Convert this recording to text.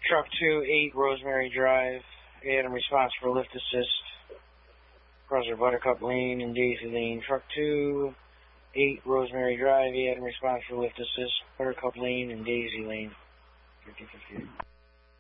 Truck 2, 8 Rosemary Drive, Adam response for lift assist. Crosser Buttercup Lane and Daisy Lane. Truck 2, 8 Rosemary Drive, Adam response for lift assist. Buttercup Lane and Daisy Lane. 50-50.